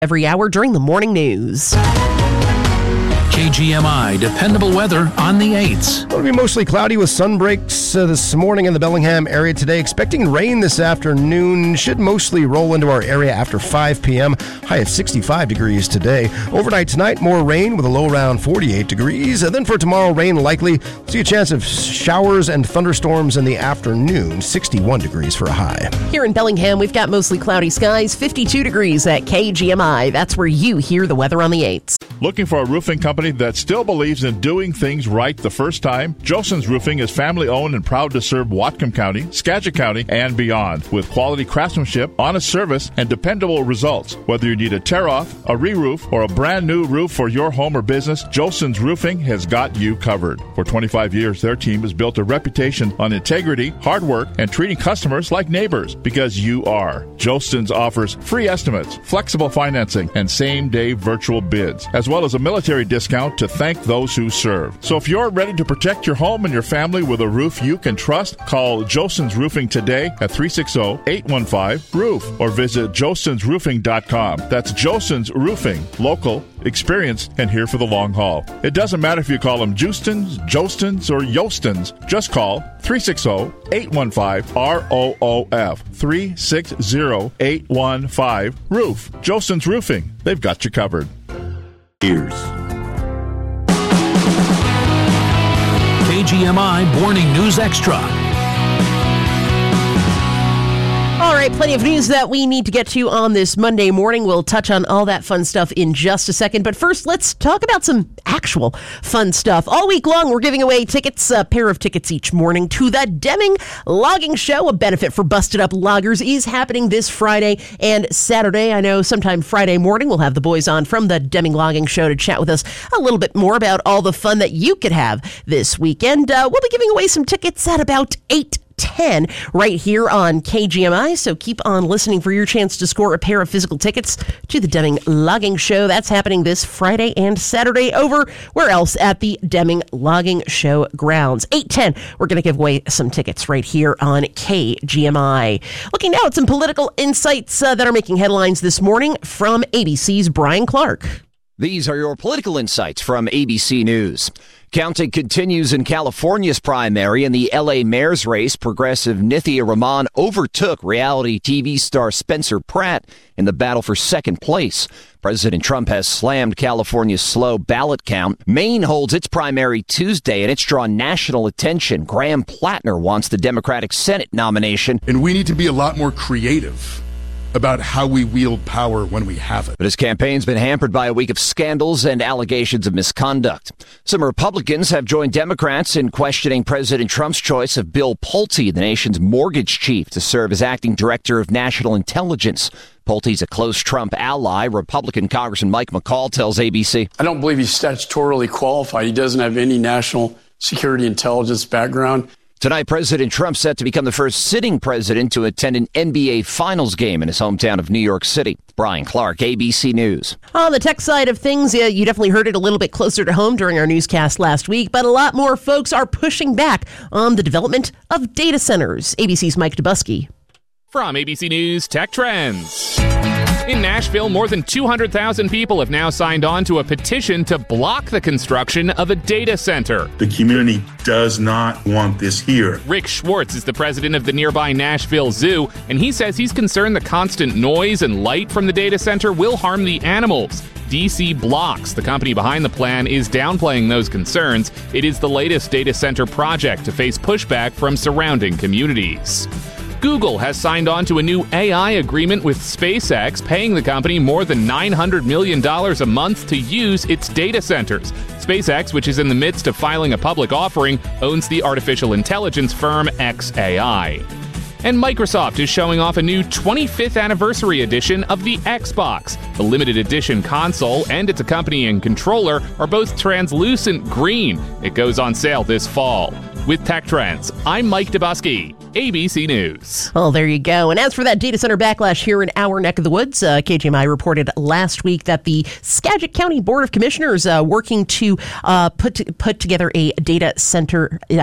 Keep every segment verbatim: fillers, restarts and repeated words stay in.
Every hour during the morning news. K G M I, dependable weather on the eights. It'll be mostly cloudy with sun breaks uh, this morning in the Bellingham area today. Expecting rain this afternoon. Should mostly roll into our area after five p.m. High of sixty-five degrees today. Overnight tonight, more rain with a low around forty-eight degrees. And then for tomorrow, rain likely. See a chance of showers and thunderstorms in the afternoon. sixty-one degrees for a high. Here in Bellingham, we've got mostly cloudy skies. fifty-two degrees at K G M I. That's where you hear the weather on the eights. Looking for a roofing company that still believes in doing things right the first time? Jolson's Roofing is family-owned and proud to serve Whatcom County, Skagit County, and beyond with quality craftsmanship, honest service, and dependable results. Whether you need a tear-off, a re-roof, or a brand-new roof for your home or business, Jolson's Roofing has got you covered. For twenty-five years, their team has built a reputation on integrity, hard work, and treating customers like neighbors, because you are. Jolson's offers free estimates, flexible financing, and same-day virtual bids, as well as a military discount to thank those who serve. So if you're ready to protect your home and your family with a roof you can trust, call Jolson's Roofing today at three six zero, eight one five, roof or visit jolsons roofing dot com. That's Jolson's Roofing, local, experienced, and here for the long haul. It doesn't matter if you call them Justins, Jostins, or Yostins. Just call three six zero, eight one five, R O O F. three six zero, eight one five, roof. Jolson's Roofing. They've got you covered. Ears. K G M I Morning News Extra. All right, plenty of news that we need to get to on this Monday morning. We'll touch on all that fun stuff in just a second. But first, let's talk about some actual fun stuff. All week long, we're giving away tickets, a pair of tickets each morning to the Deming Logging Show. A benefit for Busted Up Loggers is happening this Friday and Saturday. I know sometime Friday morning we'll have the boys on from the Deming Logging Show to chat with us a little bit more about all the fun that you could have this weekend. Uh, we'll be giving away some tickets at about eight ten right here on K G M I, so keep on listening for your chance to score a pair of physical tickets to the Deming Logging Show. That's happening this Friday and Saturday over where else at the Deming Logging Show grounds. eight ten, we're going to give away some tickets right here on K G M I. Looking now at some political insights uh, that are making headlines this morning from A B C's Brian Clark. These are your political insights from A B C News. Counting continues in California's primary. In the L A mayor's race, progressive Nithya Raman overtook reality T V star Spencer Pratt in the battle for second place. President Trump has slammed California's slow ballot count. Maine holds its primary Tuesday, and it's drawn national attention. Graham Plattner wants the Democratic Senate nomination. And we need to be a lot more creative about how we wield power when we have it. But his campaign's been hampered by a week of scandals and allegations of misconduct. Some Republicans have joined Democrats in questioning President Trump's choice of Bill Pulte, the nation's mortgage chief, to serve as acting director of national intelligence. Pulte's a close Trump ally. Republican Congressman Mike McCall tells A B C. I don't believe he's statutorily qualified. He doesn't have any national security intelligence background. Tonight, President Trump set to become the first sitting president to attend an N B A Finals game in his hometown of New York City. Brian Clark, A B C News. On the tech side of things, uh, you definitely heard it a little bit closer to home during our newscast last week, but a lot more folks are pushing back on the development of data centers. A B C's Mike Dubusky. From A B C News Tech Trends. In Nashville, more than two hundred thousand people have now signed on to a petition to block the construction of a data center. The community does not want this here. Rick Schwartz is the president of the nearby Nashville Zoo, and he says he's concerned the constant noise and light from the data center will harm the animals. D C Blocks, the company behind the plan, is downplaying those concerns. It is the latest data center project to face pushback from surrounding communities. Google has signed on to a new A I agreement with SpaceX, paying the company more than nine hundred million dollars a month to use its data centers. SpaceX, which is in the midst of filing a public offering, owns the artificial intelligence firm X A I. And Microsoft is showing off a new twenty-fifth anniversary edition of the Xbox. The limited edition console and its accompanying controller are both translucent green. It goes on sale this fall. With Tech Trends, I'm Mike Dubusky, A B C News. Oh, there you go. And as for that data center backlash here in our neck of the woods, uh, K G M I reported last week that the Skagit County Board of Commissioners uh, working to uh, put put together a data center uh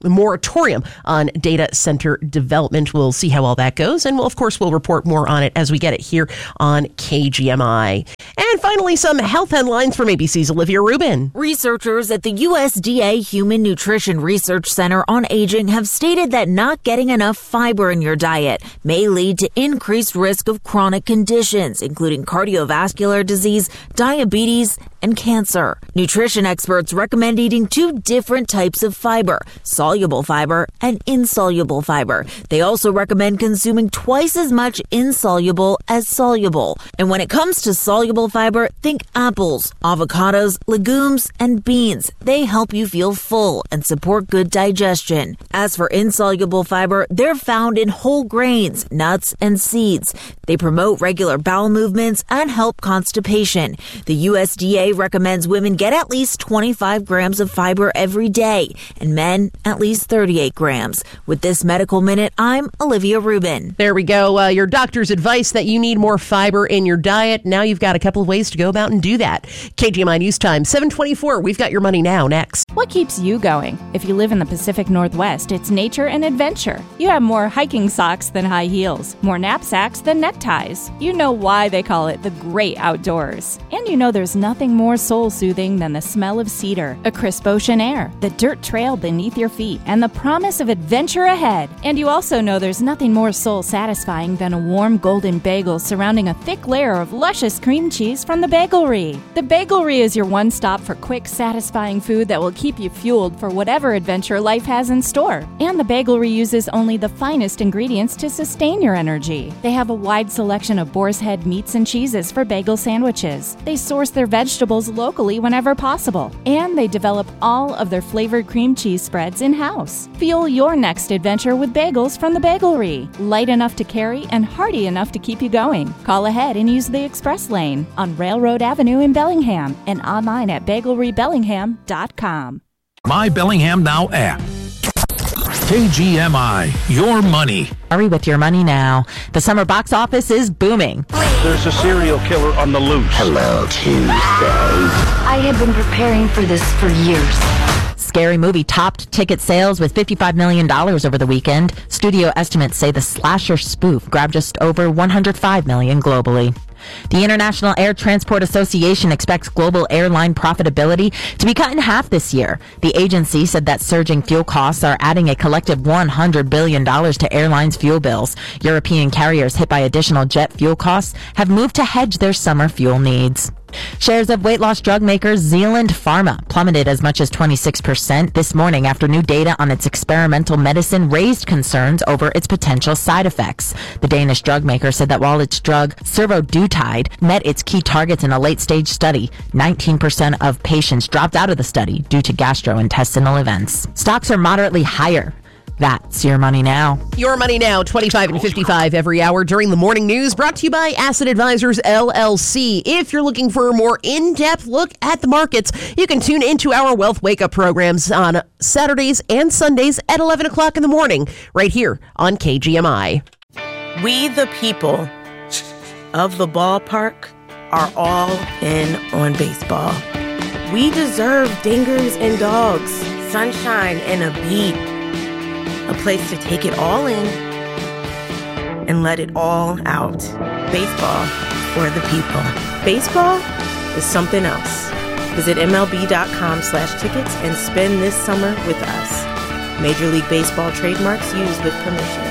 moratorium on data center development. We'll see how all that goes, and we'll, of course, we'll report more on it as we get it here on K G M I. And finally, some health headlines from A B C's Olivia Rubin. Researchers at the U S D A Human Nutrition Research Center on Aging have stated that not getting enough fiber in your diet may lead to increased risk of chronic conditions, including cardiovascular disease, diabetes, and cancer. Nutrition experts recommend eating two different types of fiber, soluble fiber and insoluble fiber. They also recommend consuming twice as much insoluble as soluble. And when it comes to soluble fiber, think apples, avocados, legumes, and beans. They help you feel full and support good digestion. As for insoluble fiber, they're found in whole grains, nuts, and seeds. They promote regular bowel movements and help constipation. The U S D A recommends women get at least twenty-five grams of fiber every day, and men at least thirty-eight grams. With this Medical Minute, I'm Olivia Rubin. There we go. Uh, your doctor's advice that you need more fiber in your diet. Now you've got a couple of ways to go about and do that. K G M I News Time, seven twenty-four. We've got your money now. Next. What keeps you going? If you live in the Pacific Northwest, it's nature and adventure. You have more hiking socks than high heels, more knapsacks than neckties. You know why they call it the great outdoors. And you know there's nothing more soul-soothing than the smell of cedar, a crisp ocean air, the dirt trail beneath your feet, and the promise of adventure ahead. And you also know there's nothing more soul-satisfying than a warm golden bagel surrounding a thick layer of luscious cream cheese from the Bagelry. The Bagelry is your one stop for quick, satisfying food that will keep you fueled for whatever adventure life has in store. And the Bagelry uses only the finest ingredients to sustain your energy. They have a wide selection of boar's head meats and cheeses for bagel sandwiches. They source their vegetables locally whenever possible. And they develop all of their flavored cream cheese spreads in-house. Fuel your next adventure with bagels from the Bagelry. Light enough to carry and hearty enough to keep you going. Call ahead and use the express lane on Railroad Avenue in Bellingham and online at bagelry bellingham dot com. My Bellingham Now app. K G M I, your money. Hurry with your money now. The summer box office is booming. There's a serial killer on the loose. Hello, Tuesday. I have been preparing for this for years. Scary Movie topped ticket sales with fifty-five million dollars over the weekend. Studio estimates say the slasher spoof grabbed just over one hundred five million dollars globally. The International Air Transport Association expects global airline profitability to be cut in half this year. The agency said that surging fuel costs are adding a collective one hundred billion dollars to airlines' fuel bills. European carriers hit by additional jet fuel costs have moved to hedge their summer fuel needs. Shares of weight loss drug maker Zealand Pharma plummeted as much as twenty-six percent this morning after new data on its experimental medicine raised concerns over its potential side effects. The Danish drug maker said that while its drug survodutide met its key targets in a late-stage study, nineteen percent of patients dropped out of the study due to gastrointestinal events. Stocks are moderately higher. That's your money now. Your money now, twenty-five and fifty-five every hour during the morning news, brought to you by Asset Advisors, L L C. If you're looking for a more in-depth look at the markets, you can tune into our Wealth Wake Up programs on Saturdays and Sundays at eleven o'clock in the morning, right here on K G M I. We, the people of the ballpark, are all in on baseball. We deserve dingers and dogs, sunshine and a beat. A place to take it all in and let it all out. Baseball for the people. Baseball is something else. Visit M L B dot com slash tickets and spend this summer with us. Major League Baseball trademarks used with permission.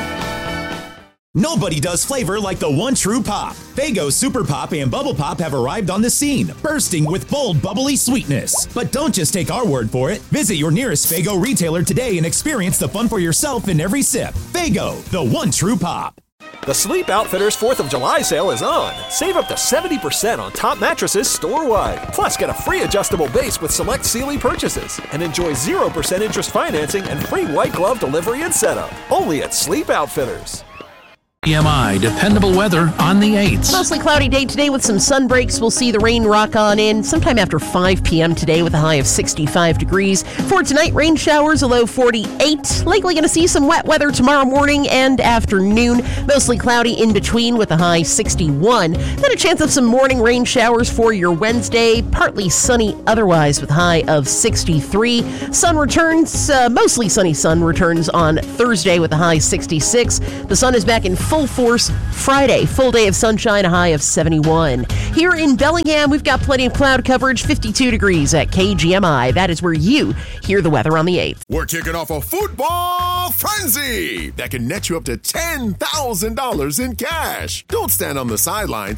Nobody does flavor like the one true pop. Faygo Super Pop and Bubble Pop have arrived on the scene, bursting with bold, bubbly sweetness. But don't just take our word for it. Visit your nearest Faygo retailer today and experience the fun for yourself in every sip. Faygo, the one true pop. The Sleep Outfitters fourth of July sale is on. Save up to seventy percent on top mattresses store-wide. Plus, get a free adjustable base with select Sealy purchases. And enjoy zero percent interest financing and free white glove delivery and setup. Only at Sleep Outfitters. K G M I dependable weather on the eights. Mostly cloudy day today with some sun breaks. We'll see the rain rock on in sometime after five p.m. today with a high of sixty-five degrees. For tonight, rain showers, a low forty-eight. Likely going to see some wet weather tomorrow morning and afternoon. Mostly cloudy in between with a high sixty-one. Then a chance of some morning rain showers for your Wednesday. Partly sunny otherwise with a high of sixty-three. Sun returns, uh, mostly sunny sun returns on Thursday with a high sixty-six. The sun is back in full force Friday. Full day of sunshine, a high of seventy-one. Here in Bellingham, we've got plenty of cloud coverage, fifty-two degrees at K G M I. That is where you hear the weather on the eighth. We're kicking off a football frenzy that can net you up to ten thousand dollars in cash. Don't stand on the sidelines.